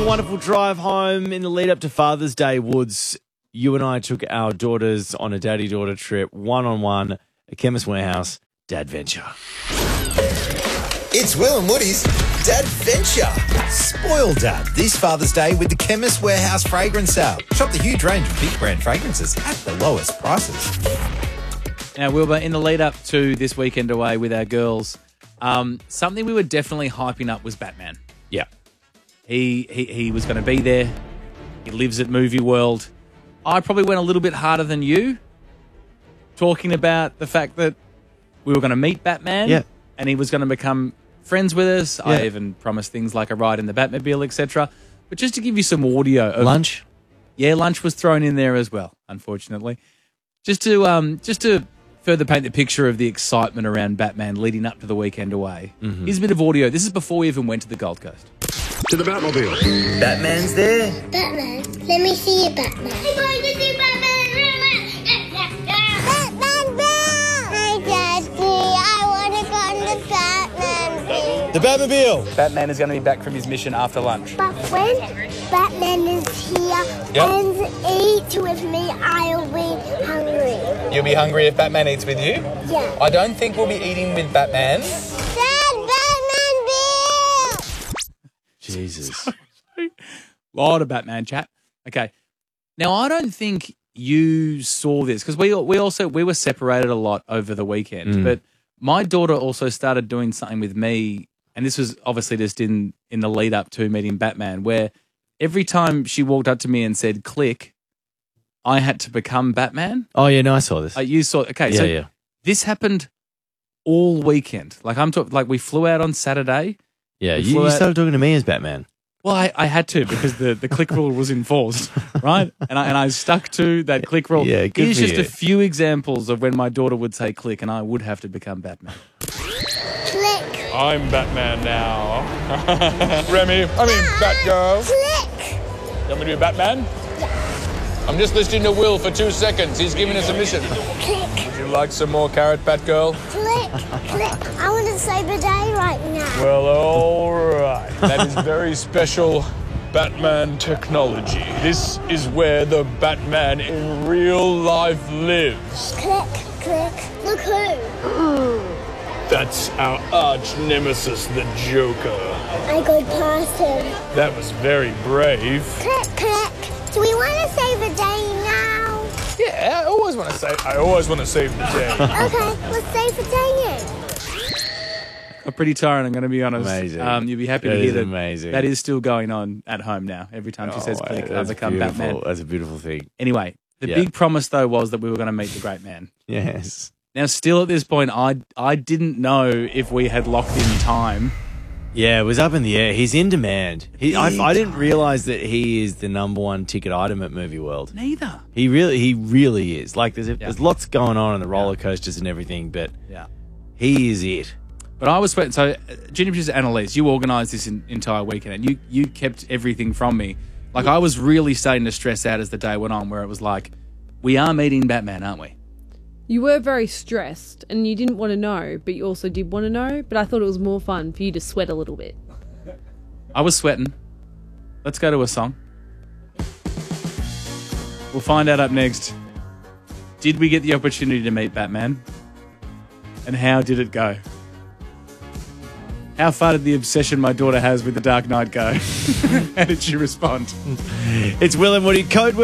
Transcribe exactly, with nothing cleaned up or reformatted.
wonderful drive home in the lead up to Father's Day, Woods. You and I took our daughters on a daddy-daughter trip, one-on-one, at Chemist Warehouse, Dad Venture. It's Will and Woody's Dad Venture. Spoil Dad this Father's Day with the Chemist Warehouse fragrance sale. Shop the huge range of big brand fragrances at the lowest prices. Now, Wilbur, in the lead up to this weekend away with our girls, um, something we were definitely hyping up was Batman. Yeah. He, he, he was going to be there. He lives at Movie World. I probably went a little bit harder than you, talking about the fact that we were going to meet Batman. Yeah. And he was going to become friends with us. Yeah. I even promised things like a ride in the Batmobile, et cetera. But just to give you some audio of Lunch? Yeah, lunch was thrown in there as well, unfortunately. Just to um, just to further paint the picture of the excitement around Batman leading up to the weekend away. Mm-hmm. Here's a bit of audio. This is before we even went to the Gold Coast. To the Batmobile. Batman's there. Batman, let me see you, Batman. I'm going to see Batman. Batman Bill! Hi, Daddy. I want to go on the Batman Bill. The Batmobile. Batman is going to be back from his mission after lunch. But when Batman is here Yep. and eat with me, I'll be hungry. You'll be hungry if Batman eats with you? Yeah. I don't think we'll be eating with Batman. Dad, Batman Bill! Jesus. Lot of Batman chat. Okay. Now, I don't think you saw this because we we also we were separated a lot over the weekend. Mm. But my daughter also started doing something with me, and this was obviously just in in the lead up to meeting Batman, where every time she walked up to me and said "click," I had to become Batman. Oh, yeah, no, I saw this. Uh, you saw okay, yeah, so yeah. this happened all weekend. Like I'm talking, like we flew out on Saturday. Yeah, we you, flew you out- started talking to me as Batman. Well, I, I had to because the, the click rule was enforced, right? And I and I stuck to that click rule. Yeah, good Here's for just you. a few examples of when my daughter would say click and I would have to become Batman. Click, I'm Batman now. Remy, I mean Batgirl. click. You want me to be Batman? I'm just listening to Will for two seconds. He's giving us a mission. Click, Would you like some more carrot, Batgirl? click, click. I want to save the day right now. Well, all right. That is very special Batman technology. This is where the Batman in real life lives. Click, click. Look who. That's our arch nemesis, the Joker. I go past him. That was very brave. Click, click. Do we want to save the day now? Yeah, I always want to save. I always want to save the day. Okay, let's save the day in. A pretty tiring, I'm going to be honest. Amazing. Um, you'll be happy That to hear is that amazing. that is still going on at home now. Every time she says Oh, click, I that's become beautiful. Batman. That's a beautiful thing. Anyway, the Yeah. big promise though was that we were going to meet the great man. Yes. Now, still at this point, I I didn't know if we had locked in time. Yeah, it was up in the air. He's in demand. He, I, I didn't realize that he is the number one ticket item at Movie World. Neither. He really, he really is. Like, there's, there's lots going on in the roller coasters and everything, but Yeah. he is it. But I was sweating. So, uh, Junior Producer Annalise, you organised this in, entire weekend, and you you kept everything from me. Like, I was really starting to stress out as the day went on, where it was like, we are meeting Batman, aren't we? You were very stressed and you didn't want to know, but you also did want to know. But I thought it was more fun for you to sweat a little bit. I was sweating. Let's go to a song. We'll find out up next. Did we get the opportunity to meet Batman? And how did it go? How far did the obsession my daughter has with The Dark Knight go? How did she respond? It's Will and Woody, Code Word.